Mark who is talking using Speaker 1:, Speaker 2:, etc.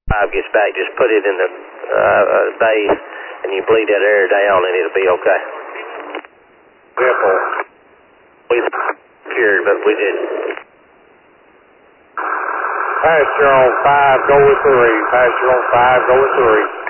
Speaker 1: 5 gets back, just put it in the bay, and you bleed that air down, and it'll be okay.
Speaker 2: Careful.
Speaker 1: We cured, but we didn't.
Speaker 2: Pasture on 5, go with 3. Pasture on 5, go with 3.